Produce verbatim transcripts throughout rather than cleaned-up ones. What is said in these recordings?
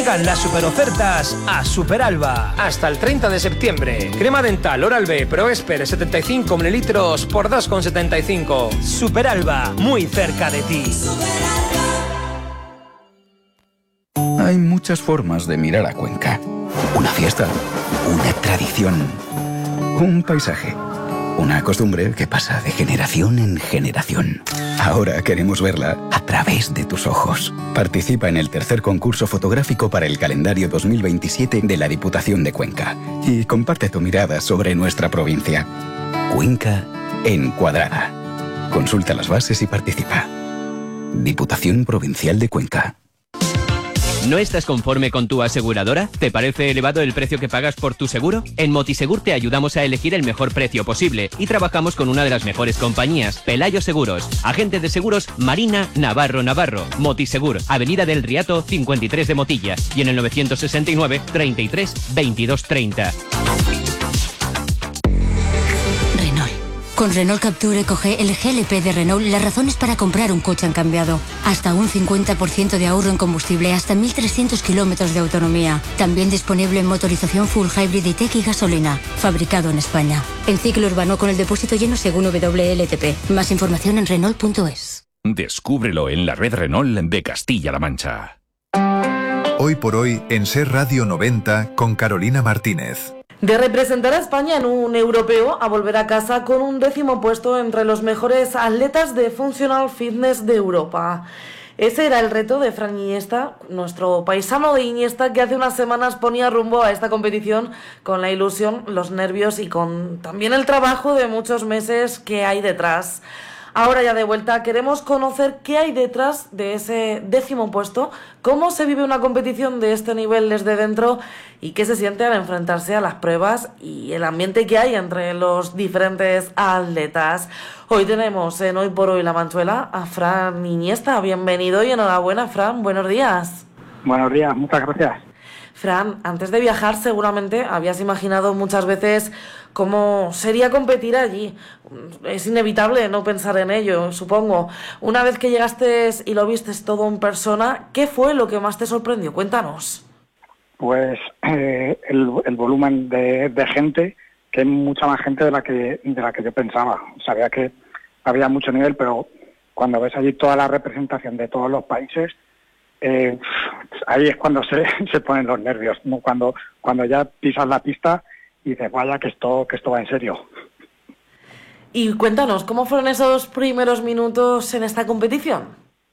Llegan las superofertas a Superalba. Hasta el treinta de septiembre. Crema dental Oral-B Pro Esper setenta y cinco mililitros por dos con setenta y cinco. Superalba, muy cerca de ti. Hay muchas formas de mirar a Cuenca. Una fiesta, una tradición, un paisaje, una costumbre que pasa de generación en generación. Ahora queremos verla a través de tus ojos. Participa en el tercer concurso fotográfico para el calendario dos mil veintisiete de la Diputación de Cuenca y comparte tu mirada sobre nuestra provincia. Cuenca encuadrada. Consulta las bases y participa. Diputación Provincial de Cuenca. ¿No estás conforme con tu aseguradora? ¿Te parece elevado el precio que pagas por tu seguro? En Motisegur te ayudamos a elegir el mejor precio posible y trabajamos con una de las mejores compañías, Pelayo Seguros. Agente de seguros Marina Navarro Navarro. Motisegur, Avenida del Riato cincuenta y tres de Motilla y en el novecientos sesenta y nueve, treinta y tres, veintidós treinta. Con Renault Captur EcoG, el G L P de Renault, las razones para comprar un coche han cambiado. Hasta un cincuenta por ciento de ahorro en combustible, hasta mil trescientos kilómetros de autonomía. También disponible en motorización full hybrid y tech y gasolina. Fabricado en España. En ciclo urbano con el depósito lleno según W L T P. Más información en Renault punto es. Descúbrelo en la red Renault de Castilla-La Mancha. Hoy por hoy en Ser Radio noventa con Carolina Martínez. De representar a España en un europeo a volver a casa con un décimo puesto entre los mejores atletas de Functional Fitness de Europa. Ese era el reto de Fran Iniesta, nuestro paisano de Iniesta, que hace unas semanas ponía rumbo a esta competición con la ilusión, los nervios y con también el trabajo de muchos meses que hay detrás. Ahora ya de vuelta queremos conocer qué hay detrás de ese décimo puesto, cómo se vive una competición de este nivel desde dentro y qué se siente al enfrentarse a las pruebas y el ambiente que hay entre los diferentes atletas. Hoy tenemos en Hoy por Hoy La Manchuela a Fran Iniesta. Bienvenido y enhorabuena, Fran. Buenos días. Buenos días, muchas gracias. Fran, antes de viajar seguramente habías imaginado muchas veces cómo sería competir allí. Es inevitable no pensar en ello, supongo. Una vez que llegaste y lo viste todo en persona, ¿qué fue lo que más te sorprendió? Cuéntanos. Pues eh, el, el volumen de, de gente, que es mucha más gente de la que de la que yo pensaba. Sabía que había mucho nivel, pero cuando ves allí toda la representación de todos los países, eh, ahí es cuando se, se ponen los nervios, ¿no? Cuando cuando ya pisas la pista y dices, vaya, que esto que esto va en serio. Y cuéntanos, ¿cómo fueron esos primeros minutos en esta competición?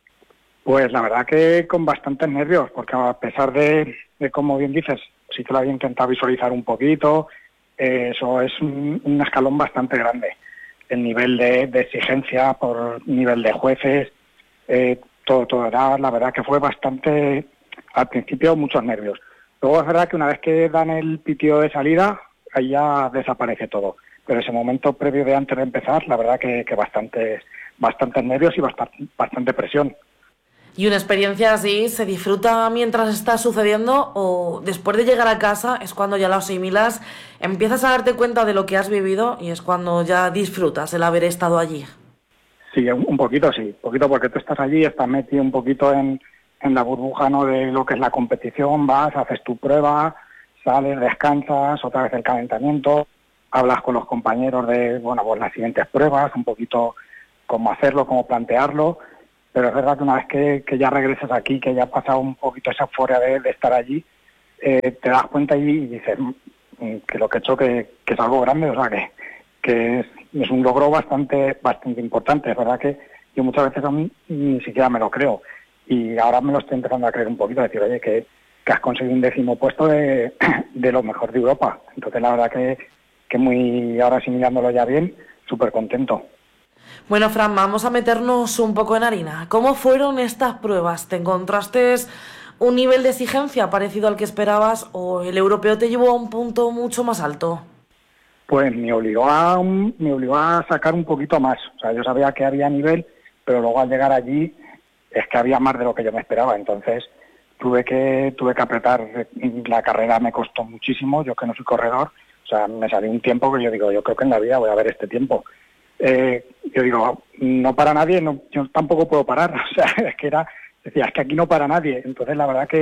Pues la verdad que con bastantes nervios, porque a pesar de, de como bien dices, sí que lo había intentado visualizar un poquito, eh, eso es un, un escalón bastante grande. El nivel de, de exigencia por nivel de jueces, eh, todo, todo era, la verdad que fue bastante, al principio muchos nervios. Luego es verdad que una vez que dan el pitido de salida, ahí ya desaparece todo. Pero ese momento previo de antes de empezar, la verdad que, que bastantes, bastantes nervios y bastante, bastante presión. ¿Y una experiencia así se disfruta mientras está sucediendo o después de llegar a casa es cuando ya lo asimilas, empiezas a darte cuenta de lo que has vivido y es cuando ya disfrutas el haber estado allí? Sí, un, un poquito sí, un poquito porque tú estás allí, estás metido un poquito en, en la burbuja, ¿no?, de lo que es la competición, vas, haces tu prueba, sales, descansas, otra vez el calentamiento, hablas con los compañeros de, bueno, pues las siguientes pruebas, un poquito cómo hacerlo, cómo plantearlo, pero es verdad que una vez que, que ya regresas aquí, que ya has pasado un poquito esa euforia de, de estar allí, eh, te das cuenta y, y dices mm, que lo que he hecho que, que es algo grande, o sea, que, que es, es un logro bastante bastante importante. Es verdad que yo muchas veces a mí ni siquiera me lo creo y ahora me lo estoy empezando a creer un poquito, decir, oye, que, que has conseguido un décimo puesto de, de lo mejor de Europa. Entonces la verdad que, que muy, ahora sí mirándolo ya bien, súper contento. Bueno, Fran, vamos a meternos un poco en harina. ¿Cómo fueron estas pruebas? ¿Te encontraste un nivel de exigencia parecido al que esperabas o el europeo te llevó a un punto mucho más alto? Pues me obligó a un, me obligó a sacar un poquito más. O sea, yo sabía que había nivel, pero luego al llegar allí es que había más de lo que yo me esperaba. Entonces tuve que tuve que apretar. La carrera me costó muchísimo, yo que no soy corredor. O sea, me salió un tiempo que yo digo, yo creo que en la vida voy a ver este tiempo. Eh, yo digo, no para nadie, no, yo tampoco puedo parar. O sea, es que era, decía, es que aquí no para nadie. Entonces la verdad que,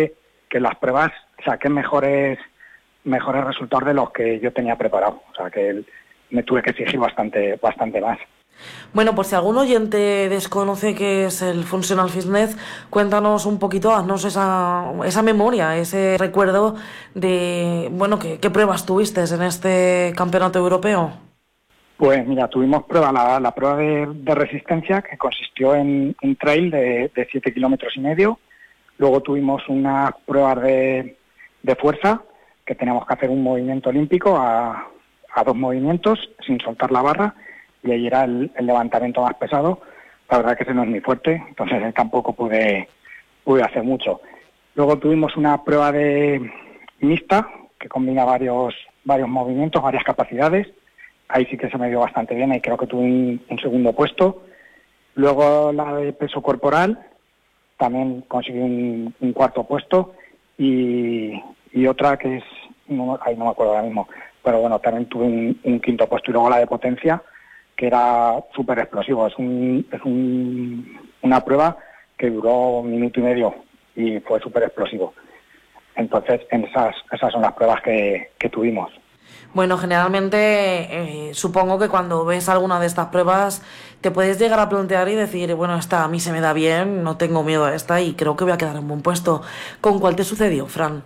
que en las pruebas saqué mejores, mejores resultados de los que yo tenía preparado. O sea, que me tuve que exigir bastante, bastante más. Bueno, pues si algún oyente desconoce qué es el Functional Fitness, cuéntanos un poquito, haznos esa, esa memoria, ese recuerdo de, bueno, ¿qué, qué pruebas tuviste en este campeonato europeo? Pues mira, tuvimos prueba, la, la prueba de, de resistencia, que consistió en un trail de, de siete kilómetros y medio. Luego tuvimos unas pruebas de, de fuerza, que teníamos que hacer un movimiento olímpico a, a dos movimientos, sin soltar la barra, y ahí era el, el levantamiento más pesado. La verdad que ese no es muy fuerte, entonces tampoco pude, pude hacer mucho. Luego tuvimos una prueba de mixta, que combina varios, varios movimientos, varias capacidades. Ahí sí que se me dio bastante bien, ahí creo que tuve un, un segundo puesto. Luego la de peso corporal, también conseguí un, un cuarto puesto. Y, y otra que es, no, ahí no me acuerdo ahora mismo, pero bueno, también tuve un, un quinto puesto. Y luego la de potencia, que era súper explosivo. Es, un, es un, una prueba que duró un minuto y medio y fue súper explosivo. Entonces, en esas, esas son las pruebas que, que tuvimos. Bueno, generalmente eh, supongo que cuando ves alguna de estas pruebas te puedes llegar a plantear y decir, bueno, esta a mí se me da bien, no tengo miedo a esta y creo que voy a quedar en buen puesto. ¿Con cuál te sucedió, Fran?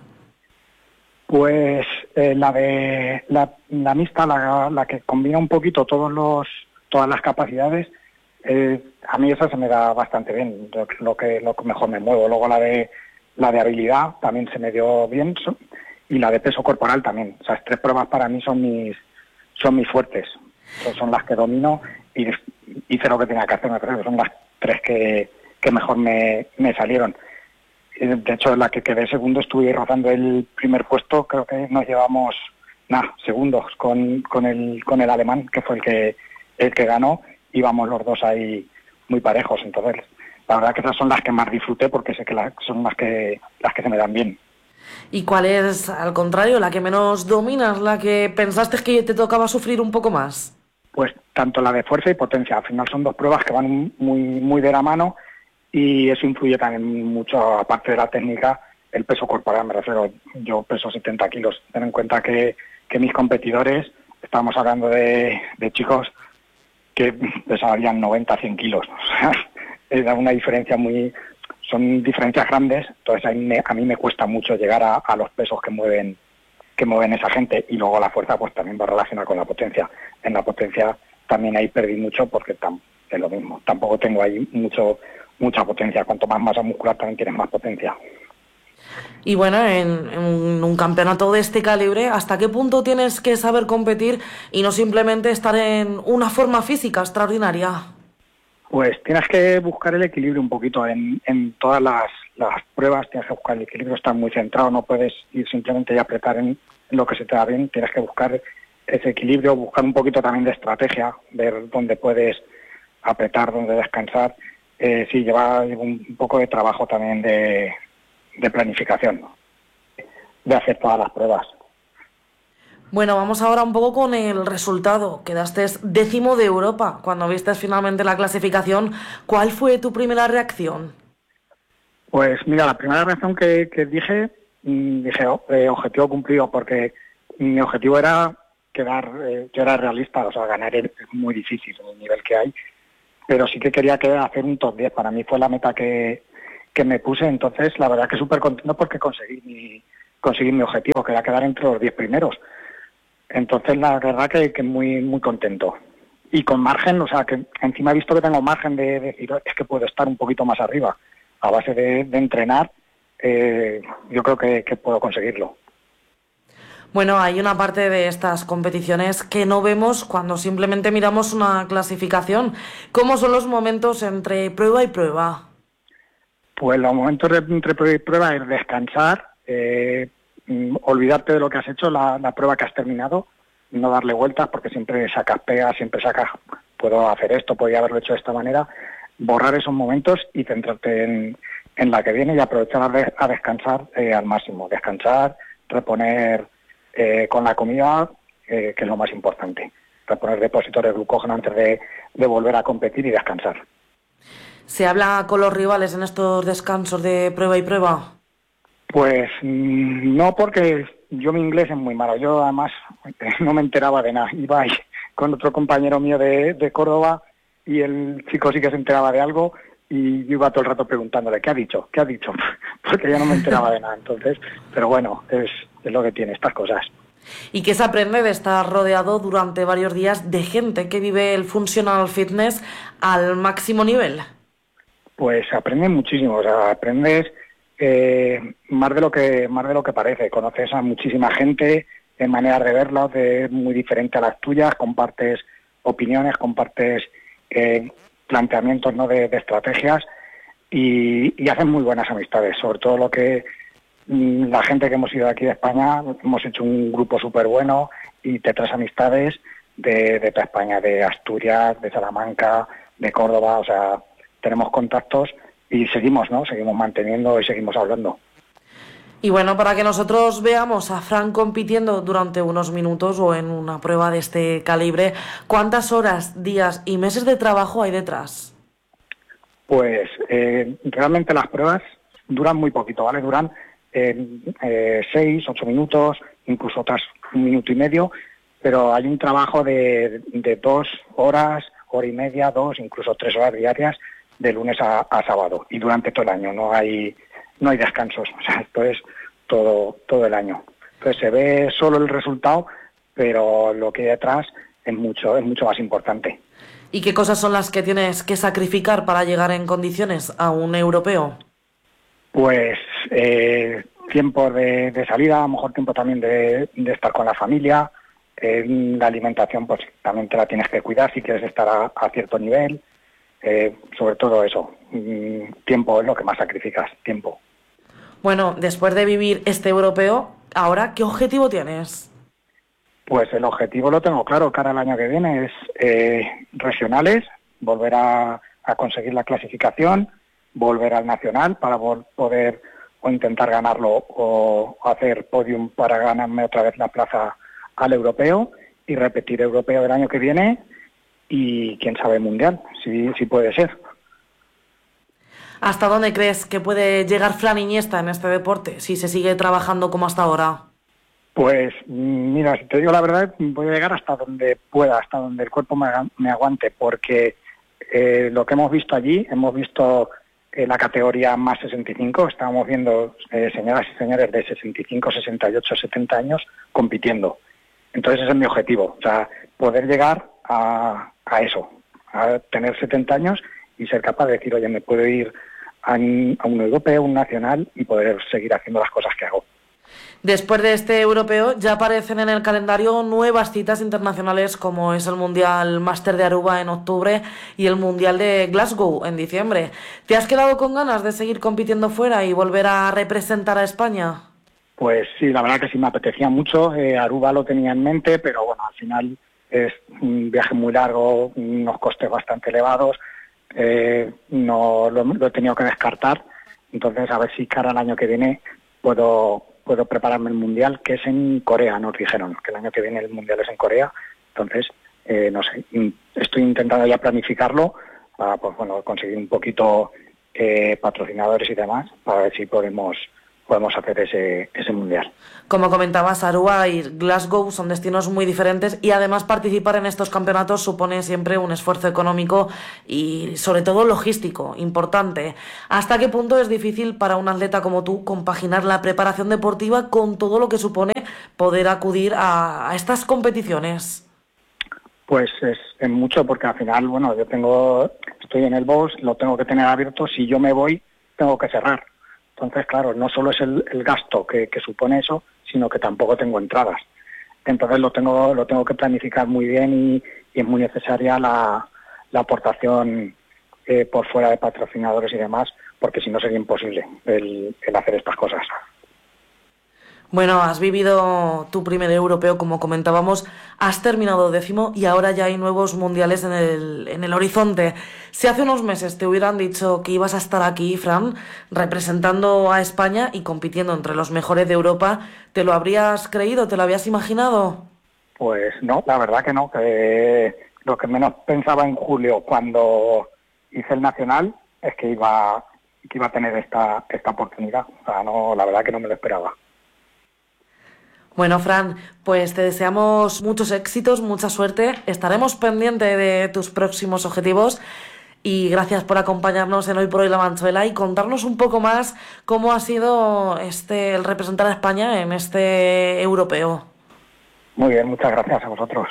Pues eh, la de la, la mixta, la, la que combina un poquito todos los todas las capacidades, eh, a mí esa se me da bastante bien, lo, lo que lo que mejor me muevo. Luego la de la de habilidad también se me dio bien, y la de peso corporal también. Esas tres pruebas para mí son mis son mis fuertes, son las que domino y hice lo que tenía que hacer. Me parece que son las tres que, que mejor me, me salieron. De hecho, la que quedé segundo, estuve rozando el primer puesto. Creo que nos llevamos nada segundos con, con el con el alemán, que fue el que el que ganó. Íbamos los dos ahí muy parejos. Entonces, la verdad que esas son las que más disfruté, porque sé que la, son las que las que se me dan bien. ¿Y cuál es, al contrario, la que menos dominas, la que pensaste que te tocaba sufrir un poco más? Pues tanto la de fuerza y potencia. Al final son dos pruebas que van muy muy de la mano. Y eso influye también mucho, aparte de la técnica, el peso corporal. Me refiero, yo peso setenta kilos. Ten en cuenta que, que mis competidores, estamos hablando de, de chicos que pesarían noventa, cien kilos. O sea, es una diferencia muy... Son diferencias grandes, entonces a mí me, a mí me cuesta mucho llegar a, a los pesos que mueven que mueven esa gente. Y luego la fuerza pues también va relacionada con la potencia. En la potencia también ahí perdí mucho, porque tam, es lo mismo. Tampoco tengo ahí mucho... mucha potencia. Cuanto más masa muscular también tienes más potencia. Y bueno, en, en un campeonato de este calibre, ¿hasta qué punto tienes que saber competir y no simplemente estar en una forma física extraordinaria? Pues tienes que buscar el equilibrio un poquito en, en todas las, las pruebas. Tienes que buscar el equilibrio, estar muy centrado, no puedes ir simplemente y apretar en, en lo que se te da bien. Tienes que buscar ese equilibrio, buscar un poquito también de estrategia, ver dónde puedes apretar, dónde descansar. Eh, sí, lleva un poco de trabajo también de, de planificación, ¿no? De hacer todas las pruebas. Bueno, vamos ahora un poco con el resultado. Quedaste décimo de Europa. Cuando viste finalmente la clasificación, ¿cuál fue tu primera reacción? Pues mira, la primera reacción que, que dije, dije oh, eh, objetivo cumplido, porque mi objetivo era quedar, eh, yo era realista, o sea, ganar es muy difícil en el nivel que hay. Pero sí que quería que hacer un top diez. Para mí fue la meta que, que me puse. Entonces, la verdad que súper contento porque conseguí mi, conseguí mi objetivo, que era quedar entre los diez primeros. Entonces, la verdad que, que muy muy contento. Y con margen, o sea, que encima he visto que tengo margen de, de decir, es que puedo estar un poquito más arriba. A base de, de entrenar, eh, yo creo que, que puedo conseguirlo. Bueno, hay una parte de estas competiciones que no vemos cuando simplemente miramos una clasificación. ¿Cómo son los momentos entre prueba y prueba? Pues los momentos de, entre prueba y prueba es descansar, eh, olvidarte de lo que has hecho, la, la prueba que has terminado, no darle vueltas, porque siempre sacas pegas, siempre sacas, puedo hacer esto, podría haberlo hecho de esta manera, borrar esos momentos y centrarte en, en la que viene y aprovechar a, de, a descansar eh, al máximo. Descansar, reponer... Eh, con la comida, eh, que es lo más importante, reponer depósitos de glucógeno antes de, de volver a competir y descansar. ¿Se habla con los rivales en estos descansos de prueba y prueba? Pues no, porque yo mi inglés es muy malo. Yo además no me enteraba de nada. Iba ahí con otro compañero mío de, de Córdoba y el chico sí que se enteraba de algo y yo iba todo el rato preguntándole, ¿qué ha dicho? ¿Qué ha dicho? Porque yo no me enteraba de nada. Entonces, pero bueno, es, es lo que tiene estas cosas. ¿Y qué se aprende de estar rodeado durante varios días de gente que vive el Functional Fitness al máximo nivel? Pues aprendes muchísimo, o sea, aprendes eh, más de lo que más de lo que parece. Conoces a muchísima gente, en maneras de verlo, de muy diferente a las tuyas, compartes opiniones, compartes eh, planteamientos, ¿no?, de, de estrategias y, y haces muy buenas amistades. Sobre todo lo que mm, la gente que hemos ido aquí de España, hemos hecho un grupo súper bueno y te traes amistades de, de toda España, de Asturias, de Salamanca, de Córdoba, o sea, tenemos contactos y seguimos, ¿no? Seguimos manteniendo y seguimos hablando. Y bueno, para que nosotros veamos a Fran compitiendo durante unos minutos o en una prueba de este calibre, ¿cuántas horas, días y meses de trabajo hay detrás? Pues eh, realmente las pruebas duran muy poquito, ¿vale? Duran eh, eh, seis, ocho minutos, incluso otras un minuto y medio, pero hay un trabajo de, de dos horas, hora y media, dos, incluso tres horas diarias, de lunes a, a sábado y durante todo el año. No hay no hay descansos, o sea, esto es todo todo el año. Entonces se ve solo el resultado, pero lo que hay detrás es mucho es mucho más importante. ¿Y qué cosas son las que tienes que sacrificar para llegar en condiciones a un europeo? Pues eh, tiempo de, de salida, a lo mejor tiempo también de, de estar con la familia, eh, la alimentación pues también te la tienes que cuidar si quieres estar a, a cierto nivel. Eh, sobre todo eso, tiempo es lo que más sacrificas, tiempo. Bueno, después de vivir este europeo, ¿ahora qué objetivo tienes? Pues el objetivo lo tengo claro, cara al año que viene, es eh, regionales, volver a, a conseguir la clasificación, volver al nacional para poder o intentar ganarlo o hacer podium para ganarme otra vez la plaza al europeo y repetir europeo el año que viene. Y quién sabe mundial, si, si puede ser. ¿Hasta dónde crees que puede llegar Fran Iniesta en este deporte, si se sigue trabajando como hasta ahora? Pues mira, si te digo la verdad, voy a llegar hasta donde pueda, hasta donde el cuerpo me, me aguante, porque eh, lo que hemos visto allí, hemos visto eh, la categoría más sesenta y cinco, estábamos viendo eh, señoras y señores de sesenta y cinco, sesenta y ocho, setenta años compitiendo. Entonces ese es mi objetivo, o sea, poder llegar a, a eso, a tener setenta años y ser capaz de decir, oye, me puedo ir a, a un europeo, un nacional y poder seguir haciendo las cosas que hago. Después de este europeo ya aparecen en el calendario nuevas citas internacionales como es el Mundial Máster de Aruba en octubre y el Mundial de Glasgow en diciembre. ¿Te has quedado con ganas de seguir compitiendo fuera y volver a representar a España? Pues sí, la verdad que sí me apetecía mucho. Eh, Aruba lo tenía en mente, pero bueno, al final es un viaje muy largo, unos costes bastante elevados, eh, no lo, lo he tenido que descartar. Entonces, a ver si cara al año que viene puedo puedo prepararme el Mundial, que es en Corea, nos dijeron, que el año que viene el Mundial es en Corea. Entonces, eh, no sé, estoy intentando ya planificarlo para pues, bueno, conseguir un poquito eh, patrocinadores y demás, para ver si podemos podemos hacer ese, ese mundial. Como comentabas, Aruba y Glasgow son destinos muy diferentes y además participar en estos campeonatos supone siempre un esfuerzo económico y sobre todo logístico importante. ¿Hasta qué punto es difícil para un atleta como tú compaginar la preparación deportiva con todo lo que supone poder acudir a, a estas competiciones? Pues es, es mucho, porque al final, bueno, yo tengo, estoy en el box, lo tengo que tener abierto, si yo me voy, tengo que cerrar. Entonces, claro, no solo es el, el gasto que, que supone eso, sino que tampoco tengo entradas. Entonces lo tengo lo tengo que planificar muy bien y, y es muy necesaria la, la aportación eh, por fuera de patrocinadores y demás, porque si no sería imposible el, el hacer estas cosas. Bueno, has vivido tu primer europeo, como comentábamos, has terminado décimo y ahora ya hay nuevos mundiales en el, en el horizonte. Si hace unos meses te hubieran dicho que ibas a estar aquí, Fran, representando a España y compitiendo entre los mejores de Europa, ¿te lo habrías creído? ¿Te lo habías imaginado? Pues no, la verdad que no. Que lo que menos pensaba en julio cuando hice el nacional es que iba que iba a tener esta, esta oportunidad. O sea, no, la verdad que no me lo esperaba. Bueno, Fran, pues te deseamos muchos éxitos, mucha suerte. Estaremos pendientes de tus próximos objetivos y gracias por acompañarnos en Hoy por Hoy La Manchuela y contarnos un poco más cómo ha sido este el representar a España en este europeo. Muy bien, muchas gracias a vosotros.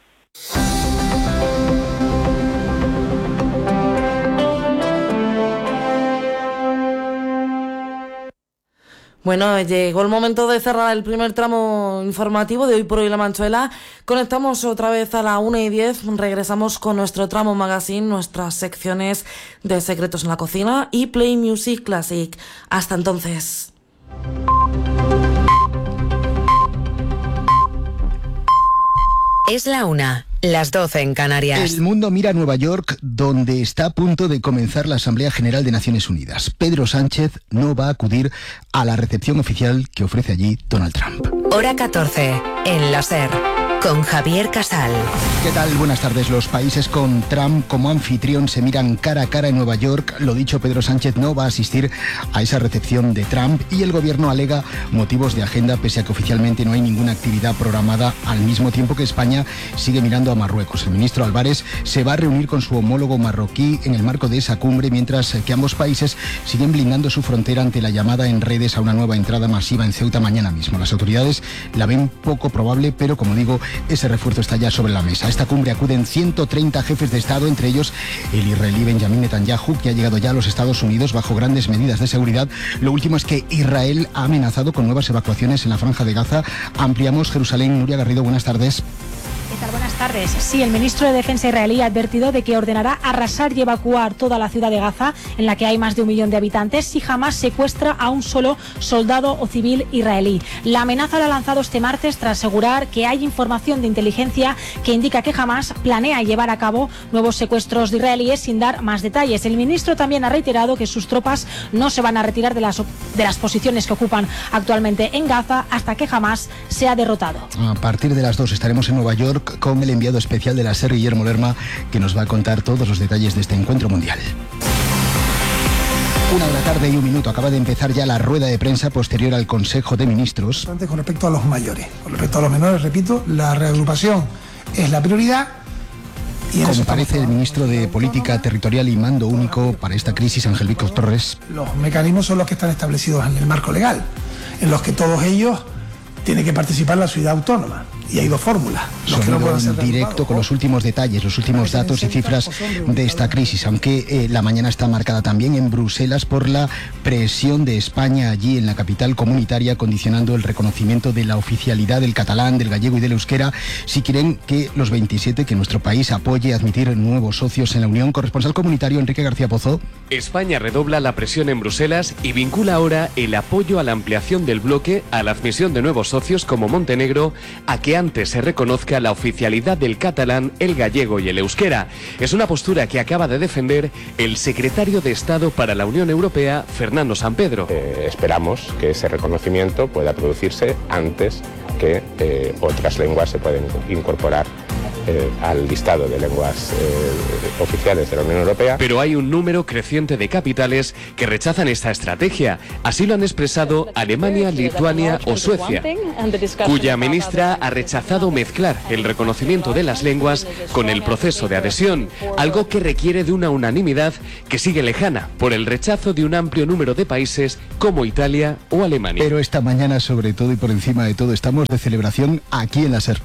Bueno, llegó el momento de cerrar el primer tramo informativo de Hoy por Hoy La Manchuela. Conectamos otra vez a la una y diez, regresamos con nuestro tramo magazine, nuestras secciones de Secretos en la Cocina y Play Music Classic. Hasta entonces. Es la una, las doce en Canarias. El mundo mira a Nueva York, donde está a punto de comenzar la Asamblea General de Naciones Unidas. Pedro Sánchez no va a acudir a la recepción oficial que ofrece allí Donald Trump. Hora catorce, en la SER, con Javier Casal. ¿Qué tal? Buenas tardes. Los países con Trump como anfitrión se miran cara a cara en Nueva York. Lo dicho, Pedro Sánchez no va a asistir a esa recepción de Trump y el gobierno alega motivos de agenda pese a que oficialmente no hay ninguna actividad programada, al mismo tiempo que España sigue mirando a Marruecos. El ministro Álvarez se va a reunir con su homólogo marroquí en el marco de esa cumbre, mientras que ambos países siguen blindando su frontera ante la llamada en redes a una nueva entrada masiva en Ceuta mañana mismo. Las autoridades la ven poco probable, pero como digo, ese refuerzo está ya sobre la mesa. A esta cumbre acuden ciento treinta jefes de Estado, entre ellos el israelí Benjamin Netanyahu, que ha llegado ya a los Estados Unidos bajo grandes medidas de seguridad. Lo último es que Israel ha amenazado con nuevas evacuaciones en la Franja de Gaza. Ampliamos Jerusalén. Nuria Garrido, buenas tardes. ¿Qué tal? Buenas tardes. Sí, el ministro de Defensa israelí ha advertido de que ordenará arrasar y evacuar toda la ciudad de Gaza, en la que hay más de un millón de habitantes, si jamás secuestra a un solo soldado o civil israelí. La amenaza la ha lanzado este martes tras asegurar que hay información de inteligencia que indica que Hamás planea llevar a cabo nuevos secuestros de israelíes sin dar más detalles. El ministro también ha reiterado que sus tropas no se van a retirar de las, de las posiciones que ocupan actualmente en Gaza hasta que Hamás sea derrotado. A partir de las dos estaremos en Nueva York con el enviado especial de la SER, Guillermo Lerma, que nos va a contar todos los detalles de este encuentro mundial. Una de la tarde y un minuto. Acaba de empezar ya la rueda de prensa posterior al Consejo de Ministros. Con respecto a los mayores, con respecto a los menores, repito, la reagrupación es la prioridad. Y como parece el ministro de Política Territorial y Mando Único para esta crisis, Ángel Víctor Torres. Los mecanismos son los que están establecidos en el marco legal, en los que todos ellos tienen que participar la ciudad autónoma. Y hay dos fórmulas. Sonido en directo con los últimos detalles, los últimos datos y cifras de esta crisis, aunque eh, la mañana está marcada también en Bruselas por la presión de España allí en la capital comunitaria, condicionando el reconocimiento de la oficialidad del catalán, del gallego y del euskera, si quieren que los veintisiete, que nuestro país apoye admitir nuevos socios en la Unión. Corresponsal comunitario Enrique García Pozo. España redobla la presión en Bruselas y vincula ahora el apoyo a la ampliación del bloque a la admisión de nuevos socios como Montenegro, a que antes se reconozca la oficialidad del catalán, el gallego y el euskera. Es una postura que acaba de defender el secretario de Estado para la Unión Europea, Fernando Sampedro. Eh, esperamos que ese reconocimiento pueda producirse antes que eh, otras lenguas se pueden incorporar Eh, al listado de lenguas eh, oficiales de la Unión Europea. Pero hay un número creciente de capitales que rechazan esta estrategia. Así lo han expresado Alemania, Lituania o Suecia, cuya ministra ha rechazado mezclar el reconocimiento de las lenguas con el proceso de adhesión, algo que requiere de una unanimidad que sigue lejana por el rechazo de un amplio número de países como Italia o Alemania. Pero esta mañana, sobre todo y por encima de todo, estamos de celebración aquí en la SER.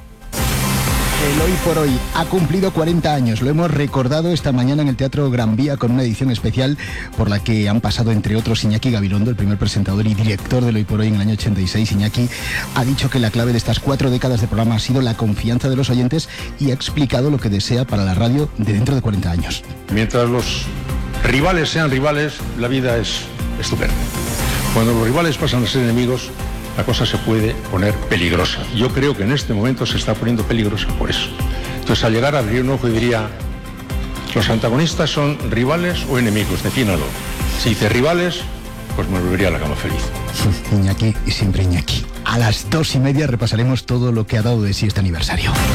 El Hoy por Hoy ha cumplido cuarenta años. Lo hemos recordado esta mañana en el Teatro Gran Vía con una edición especial por la que han pasado, entre otros, Iñaki Gabilondo, el primer presentador y director del Hoy por Hoy en el año ochenta y seis. Iñaki ha dicho que la clave de estas cuatro décadas de programa ha sido la confianza de los oyentes y ha explicado lo que desea para la radio de dentro de cuarenta años. Mientras los rivales sean rivales, la vida es estupenda. Cuando los rivales pasan a ser enemigos, la cosa se puede poner peligrosa. Yo creo que en este momento se está poniendo peligrosa por eso. Entonces, al llegar a abrir un ojo y diría, ¿los antagonistas son rivales o enemigos? Defínalo. Si dice rivales, pues me volvería a la cama feliz. Iñaki y siempre Iñaki. A las dos y media repasaremos todo lo que ha dado de sí este aniversario.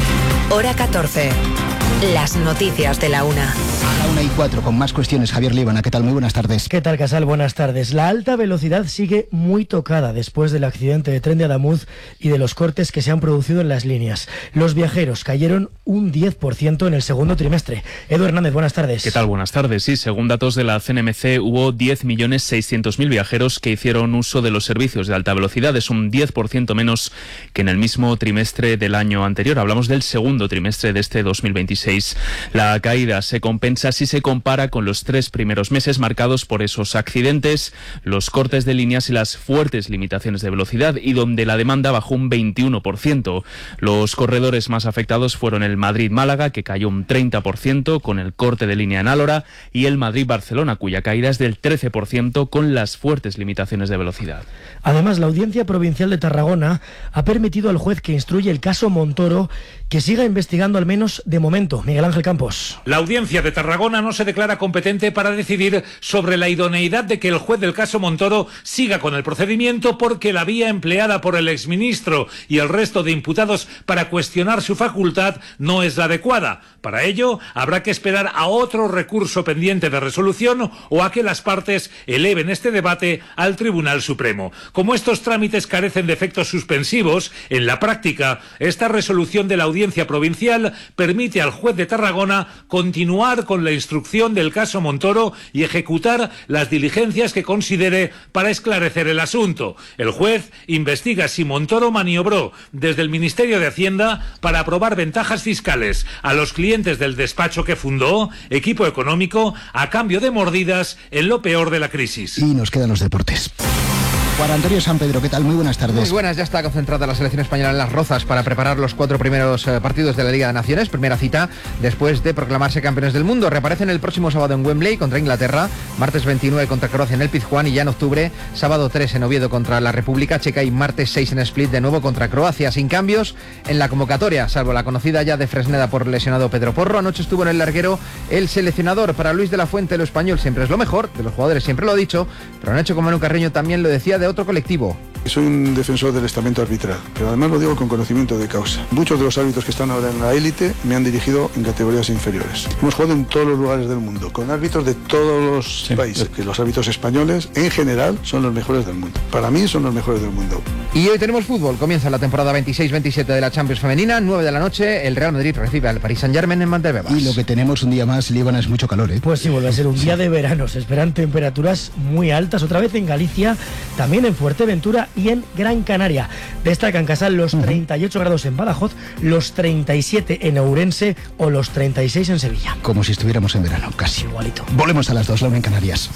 Hora catorce. Las noticias de la una. A la una y cuatro, con más cuestiones. Javier Líbana, ¿qué tal? Muy buenas tardes. ¿Qué tal, Casal? Buenas tardes. La alta velocidad sigue muy tocada después del accidente de tren de Adamuz y de los cortes que se han producido en las líneas. Los viajeros cayeron un diez por ciento en el segundo trimestre. Edu Hernández, buenas tardes. ¿Qué tal? Buenas tardes. Sí, según datos de la C N M C, hubo diez millones seiscientos mil viajeros que hicieron uso de los servicios de alta velocidad. Es un diez por ciento menos que en el mismo trimestre del año anterior. Hablamos del segundo trimestre de este dos mil veintiséis. La caída se compensa si se compara con los tres primeros meses marcados por esos accidentes, los cortes de líneas y las fuertes limitaciones de velocidad, y donde la demanda bajó un veintiuno por ciento. Los corredores más afectados fueron el Madrid-Málaga, que cayó un treinta por ciento con el corte de línea en Álora, y el Madrid-Barcelona, cuya caída es del trece por ciento con las fuertes limitaciones de velocidad. Además, la Audiencia Provincial de Tarragona ha permitido al juez que instruye el caso Montoro que siga investigando, al menos de momento. Miguel Ángel Campos. La Audiencia de Tarragona no se declara competente para decidir sobre la idoneidad de que el juez del caso Montoro siga con el procedimiento, porque la vía empleada por el exministro y el resto de imputados para cuestionar su facultad no es la adecuada. Para ello, habrá que esperar a otro recurso pendiente de resolución o a que las partes eleven este debate al Tribunal Supremo. Como estos trámites carecen de efectos suspensivos, en la práctica, esta resolución de la Audiencia Provincial permite al juez de Tarragona continuar con la instrucción del caso Montoro y ejecutar las diligencias que considere para esclarecer el asunto. El juez investiga si Montoro maniobró desde el Ministerio de Hacienda para aprobar ventajas fiscales a los clientes del despacho que fundó, Equipo Económico, a cambio de mordidas en lo peor de la crisis. Y nos quedan los deportes. Juan Antonio San Pedro, ¿qué tal? Muy buenas tardes. Muy buenas, ya está concentrada la selección española en Las Rozas para preparar los cuatro primeros eh, partidos de la Liga de Naciones. Primera cita después de proclamarse campeones del mundo. Reaparecen el próximo sábado en Wembley contra Inglaterra, martes veintinueve contra Croacia en el Pizjuán, y ya en octubre, sábado tres en Oviedo contra la República Checa y martes seis en Split de nuevo contra Croacia. Sin cambios en la convocatoria, salvo la conocida ya de Fresneda por lesionado Pedro Porro. Anoche estuvo en el larguero el seleccionador. Para Luis de la Fuente, lo español siempre es lo mejor, de los jugadores siempre lo ha dicho, pero Nacho Comano Carreño también lo decía de otro colectivo. Soy un defensor del estamento arbitral, pero además lo digo con conocimiento de causa. Muchos de los árbitros que están ahora en la élite me han dirigido en categorías inferiores. Hemos jugado en todos los lugares del mundo, con árbitros de todos los sí. países. Que los árbitros españoles, en general, son los mejores del mundo. Para mí, son los mejores del mundo. Y hoy tenemos fútbol. Comienza la temporada veintiséis veintisiete de la Champions Femenina. nueve de la noche, el Real Madrid recibe al Paris Saint-Germain en Valdebebas. Y lo que tenemos un día más, Líbana, es mucho calor, ¿eh? Pues sí, vuelve a ser un día de verano. Se esperan temperaturas muy altas, otra vez en Galicia, también en Fuerteventura y en Gran Canaria. Destacan, Casal, los treinta y ocho grados en Badajoz, los treinta y siete en Ourense o los treinta y seis en Sevilla. Como si estuviéramos en verano, casi. Igualito. Volvemos a las dos, la una en Canarias.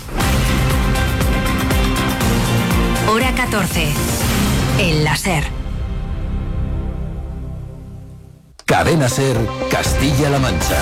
Hora catorce. El láser. Cadena Ser, Castilla-La Mancha.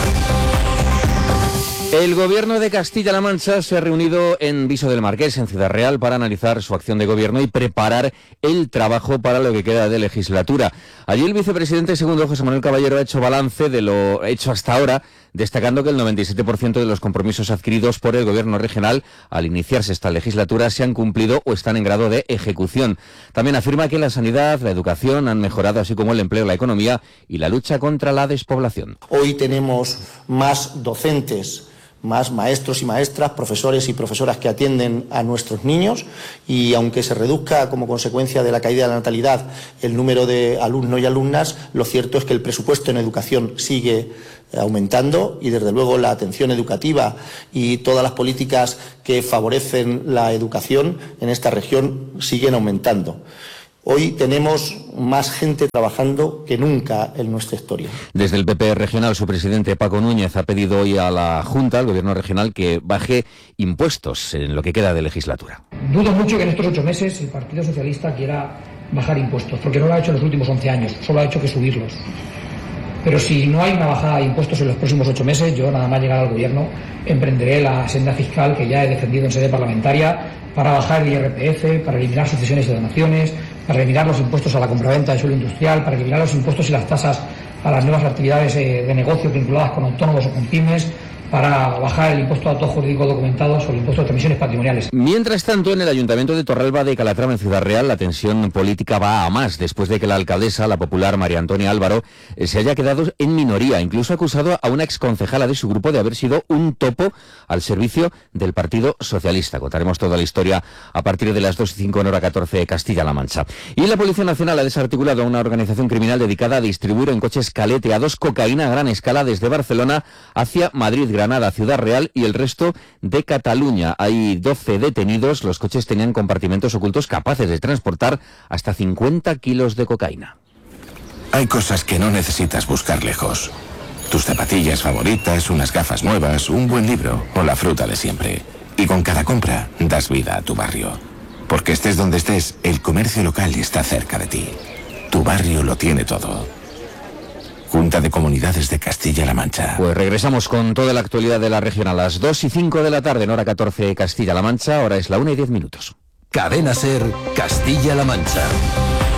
El gobierno de Castilla-La Mancha se ha reunido en Viso del Marqués, en Ciudad Real, para analizar su acción de gobierno y preparar el trabajo para lo que queda de legislatura. Allí el vicepresidente segundo, José Manuel Caballero, ha hecho balance de lo hecho hasta ahora, destacando que el noventa y siete por ciento de los compromisos adquiridos por el gobierno regional al iniciarse esta legislatura se han cumplido o están en grado de ejecución. También afirma que la sanidad, la educación han mejorado, así como el empleo, la economía y la lucha contra la despoblación. Hoy tenemos más docentes, más maestros y maestras, profesores y profesoras que atienden a nuestros niños, y aunque se reduzca como consecuencia de la caída de la natalidad el número de alumnos y alumnas, lo cierto es que el presupuesto en educación sigue aumentando y desde luego la atención educativa y todas las políticas que favorecen la educación en esta región siguen aumentando. Hoy tenemos más gente trabajando que nunca en nuestra historia. Desde el P P regional, su presidente Paco Núñez ha pedido hoy a la Junta, al gobierno regional, que baje impuestos en lo que queda de legislatura. Dudo mucho que en estos ocho meses el Partido Socialista quiera bajar impuestos, porque no lo ha hecho en los últimos once años, solo ha hecho que subirlos. Pero si no hay una bajada de impuestos en los próximos ocho meses, yo nada más llegar al gobierno emprenderé la senda fiscal que ya he defendido en sede parlamentaria para bajar el I R P F, para eliminar sucesiones y donaciones, para eliminar los impuestos a la compraventa de suelo industrial, para eliminar los impuestos y las tasas a las nuevas actividades eh, de negocio vinculadas con autónomos o con pymes, para bajar el impuesto de actos jurídicos documentados o el impuesto de transmisiones patrimoniales. Mientras tanto, en el Ayuntamiento de Torralba de Calatrava, en Ciudad Real, la tensión política va a más después de que la alcaldesa, la popular María Antonia Álvaro, eh, se haya quedado en minoría, incluso ha acusado a una exconcejala de su grupo de haber sido un topo al servicio del Partido Socialista. Contaremos toda la historia a partir de las dos y cinco en hora catorce de Castilla-La Mancha. Y la Policía Nacional ha desarticulado a una organización criminal dedicada a distribuir en coches caleteados cocaína a gran escala desde Barcelona hacia Madrid, Granada, Ciudad Real y el resto de Cataluña. Hay doce detenidos. Los coches tenían compartimentos ocultos capaces de transportar hasta cincuenta kilos de cocaína. Hay cosas que no necesitas buscar lejos. Tus zapatillas favoritas, unas gafas nuevas, un buen libro o la fruta de siempre. Y con cada compra das vida a tu barrio. Porque estés donde estés, el comercio local está cerca de ti. Tu barrio lo tiene todo. Junta de Comunidades de Castilla-La Mancha. Pues regresamos con toda la actualidad de la región a las dos y cinco de la tarde en hora catorce Castilla-La Mancha. Ahora es la una y diez minutos. Cadena SER, Castilla-La Mancha.